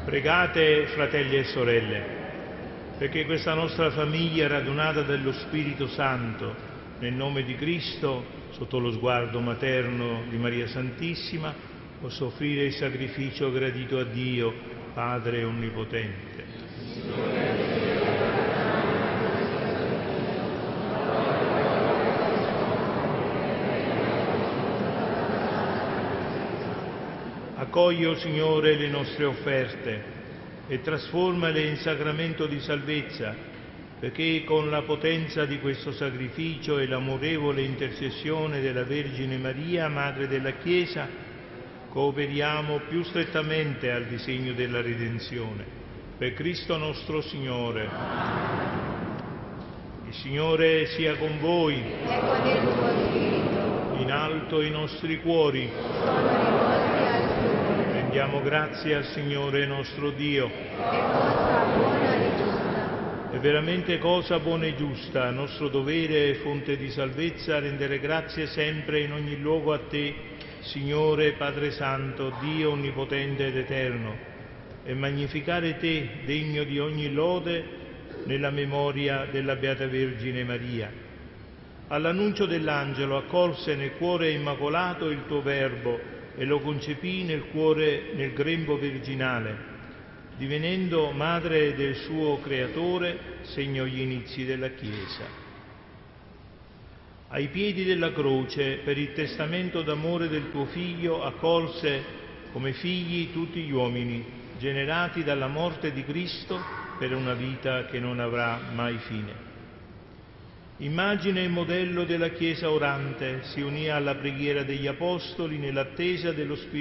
Pregate, fratelli e sorelle, perché questa nostra famiglia radunata dallo Spirito Santo, nel nome di Cristo, sotto lo sguardo materno di Maria Santissima, possa offrire il sacrificio gradito a Dio, Padre Onnipotente. Accogli, o Signore, le nostre offerte e trasformale in sacramento di salvezza, perché con la potenza di questo sacrificio e l'amorevole intercessione della Vergine Maria, Madre della Chiesa, cooperiamo più strettamente al disegno della redenzione. Per Cristo nostro Signore. Il Signore sia con voi. E con il tuo spirito. In alto i nostri cuori. Sono rivolti al Signore. Rendiamo grazie al Signore nostro Dio. È cosa buona e giusta. È veramente cosa buona e giusta, nostro dovere e fonte di salvezza, rendere grazie sempre in ogni luogo a Te, Signore Padre Santo, Dio Onnipotente ed Eterno, e magnificare Te, degno di ogni lode, nella memoria della Beata Vergine Maria. All'annuncio dell'angelo accolse nel cuore immacolato il Tuo Verbo e lo concepì nel grembo virginale, divenendo madre del suo Creatore, segnò gli inizi della Chiesa. Ai piedi della croce, per il testamento d'amore del Tuo Figlio, accolse come figli tutti gli uomini, generati dalla morte di Cristo per una vita che non avrà mai fine. Immagine e modello della Chiesa orante, si unì alla preghiera degli Apostoli nell'attesa dello Spirito